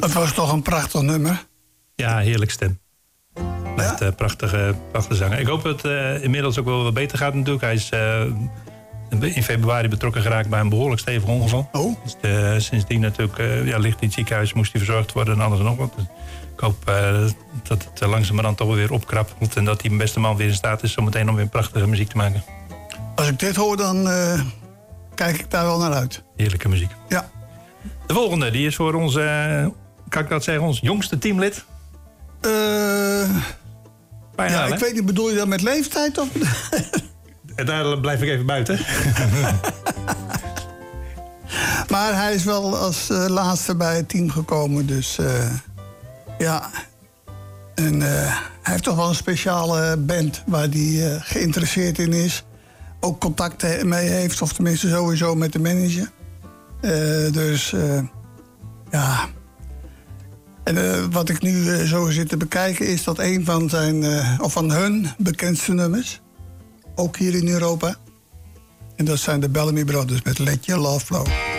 Dat was toch een prachtig nummer. Ja, heerlijk stem. Met prachtige zanger. Ik hoop dat het inmiddels ook wel wat beter gaat natuurlijk. Hij is in februari betrokken geraakt bij een behoorlijk stevig ongeval. Oh. Dus, sindsdien natuurlijk ligt in het ziekenhuis, moest hij verzorgd worden en alles en nog wat. Dus ik hoop dat het langzamerhand toch weer opkrabbelt en dat die beste man weer in staat is om meteen om weer prachtige muziek te maken. Als ik dit hoor, dan kijk ik daar wel naar uit. Heerlijke muziek. Ja. De volgende, die is voor ons, kan ik dat zeggen, ons jongste teamlid. Ja, ik weet niet, bedoel je dat met leeftijd? Of? Daar blijf ik even buiten. Maar hij is wel als laatste bij het team gekomen, dus ja. En hij heeft toch wel een speciale band waar hij geïnteresseerd in is. Ook contact mee heeft, of tenminste sowieso met de manager. Dus ja. En wat ik nu zo zit te bekijken is dat een van van hun bekendste nummers, ook hier in Europa. En dat zijn de Bellamy Brothers met Let Your Love Flow.